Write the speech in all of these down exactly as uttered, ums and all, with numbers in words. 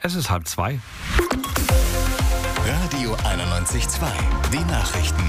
Es ist halb zwei. Radio einundneunzig Komma zwei, die Nachrichten.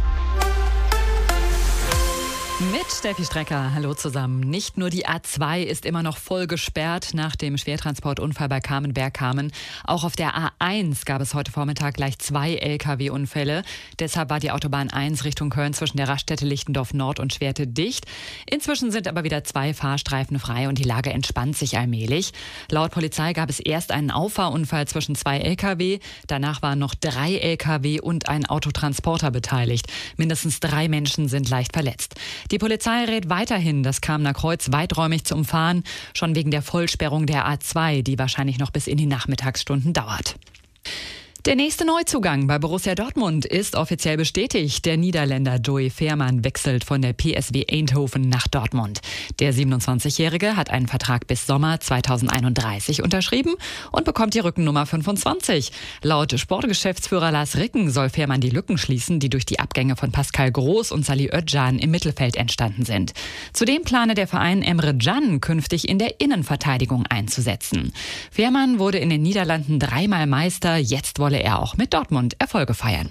Mit Steffi Strecker, hallo zusammen. Nicht nur die A zwei ist immer noch voll gesperrt nach dem Schwertransportunfall bei Kamenberg-Kamen. Auch auf der A eins gab es heute Vormittag gleich zwei L K W-Unfälle. Deshalb war die Autobahn eins Richtung Köln zwischen der Raststätte Lichtendorf Nord und Schwerte dicht. Inzwischen sind aber wieder zwei Fahrstreifen frei und die Lage entspannt sich allmählich. Laut Polizei gab es erst einen Auffahrunfall zwischen zwei L K W. Danach waren noch drei L K W und ein Autotransporter beteiligt. Mindestens drei Menschen sind leicht verletzt. Die Polizei rät weiterhin, das Kamener Kreuz weiträumig zu umfahren, schon wegen der Vollsperrung der A zwei, die wahrscheinlich noch bis in die Nachmittagsstunden dauert. Der nächste Neuzugang bei Borussia Dortmund ist offiziell bestätigt. Der Niederländer Joey Veerman wechselt von der P S V Eindhoven nach Dortmund. Der siebenundzwanzigjährige hat einen Vertrag bis Sommer zweitausendeinunddreißig unterschrieben und bekommt die Rückennummer fünfundzwanzig. Laut Sportgeschäftsführer Lars Ricken soll Veerman die Lücken schließen, die durch die Abgänge von Pascal Groß und Salih Özcan im Mittelfeld entstanden sind. Zudem plane der Verein Emre Can künftig in der Innenverteidigung einzusetzen. Veerman wurde in den Niederlanden dreimal Meister, jetzt wolle er auch mit Dortmund Erfolge feiern.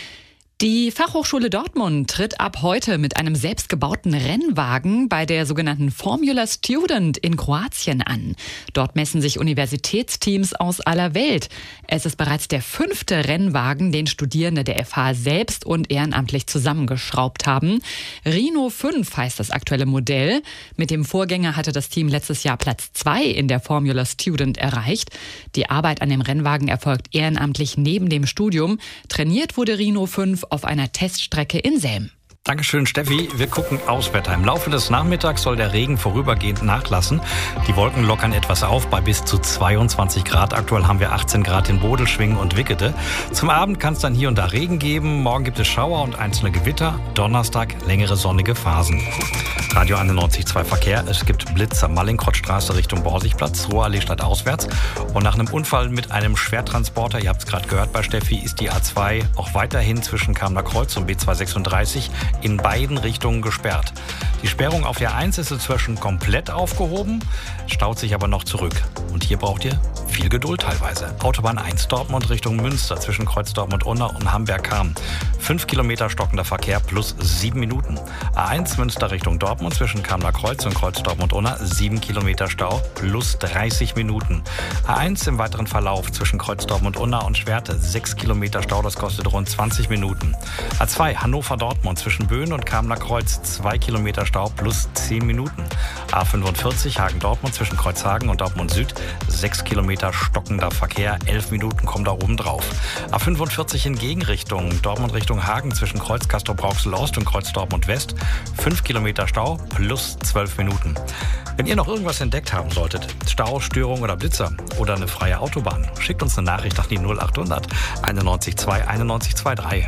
Die Fachhochschule Dortmund tritt ab heute mit einem selbstgebauten Rennwagen bei der sogenannten Formula Student in Kroatien an. Dort messen sich Universitätsteams aus aller Welt. Es ist bereits der fünfte Rennwagen, den Studierende der F H selbst und ehrenamtlich zusammengeschraubt haben. Rhino fünf heißt das aktuelle Modell. Mit dem Vorgänger hatte das Team letztes Jahr Platz zwei in der Formula Student erreicht. Die Arbeit an dem Rennwagen erfolgt ehrenamtlich neben dem Studium. Trainiert wurde Rhino fünf auf einer Teststrecke in Selm. Dankeschön, Steffi. Wir gucken aufs Wetter. Im Laufe des Nachmittags soll der Regen vorübergehend nachlassen. Die Wolken lockern etwas auf bei bis zu zweiundzwanzig Grad. Aktuell haben wir achtzehn Grad in Bodelschwingen und Wickede. Zum Abend kann es dann hier und da Regen geben. Morgen gibt es Schauer und einzelne Gewitter. Donnerstag längere sonnige Phasen. Radio einundneunzig Komma zwei Verkehr. Es gibt Blitzer. Mallinckrodtstraße Richtung Borsigplatz, Ruhrallee stadtauswärts. Und nach einem Unfall mit einem Schwertransporter, ihr habt es gerade gehört bei Steffi, ist die A zwei auch weiterhin zwischen Kamener Kreuz und B zweihundertsechsunddreißig in beiden Richtungen gesperrt. Die Sperrung auf der A eins ist inzwischen komplett aufgehoben, staut sich aber noch zurück. Und hier braucht ihr viel Geduld teilweise. Autobahn eins Dortmund Richtung Münster zwischen Kreuz Dortmund-Unna und Hamberg-Kamen. Fünf Kilometer stockender Verkehr plus sieben Minuten. A eins Münster Richtung Dortmund zwischen Kamener Kreuz und Kreuz Dortmund-Unna. Sieben Kilometer Stau plus dreißig Minuten. A eins im weiteren Verlauf zwischen Kreuz Dortmund-Unna und Schwerte. Sechs Kilometer Stau, das kostet rund zwanzig Minuten. A zwei Hannover-Dortmund zwischen Böen und Kamener Kreuz. Zwei Kilometer Stau plus zehn Minuten. A fünfundvierzig Hagen-Dortmund zwischen Kreuzhagen und Dortmund Süd. Sechs Kilometer stockender Verkehr. Elf Minuten kommen da oben drauf. A fünfundvierzig in Gegenrichtung. Dortmund Richtung Hagen zwischen Kreuz Castrop-Rauxel Ost und Kreuz Dortmund West. Fünf Kilometer Stau plus zwölf Minuten. Wenn ihr noch irgendwas entdeckt haben solltet, Stau, Störung oder Blitzer oder eine freie Autobahn, schickt uns eine Nachricht nach die null achthundert einundneunzig Komma zwei einundneunzig Komma drei.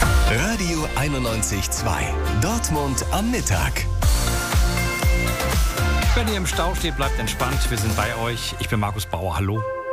Radio einundneunzig Komma zwei. Dortmund am Mittag. Wenn ihr im Stau steht, bleibt entspannt. Wir sind bei euch. Ich bin Markus Bauer. Hallo.